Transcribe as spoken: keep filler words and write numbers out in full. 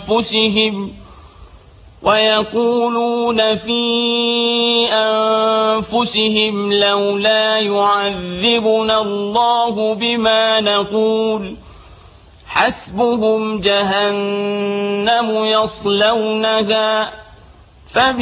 أنفسهم ويقولون في أنفسهم لولا يعذبنا الله بما نقول حسبهم جهنم يصلونها